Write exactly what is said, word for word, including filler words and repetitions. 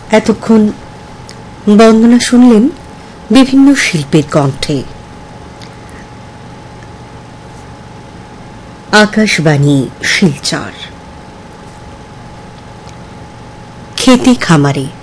এতক্ষণ বন্দনা শুনলেন বিভিন্ন শিল্পীর কণ্ঠে। আকাশবাণী শিলচর। খেতে খামারে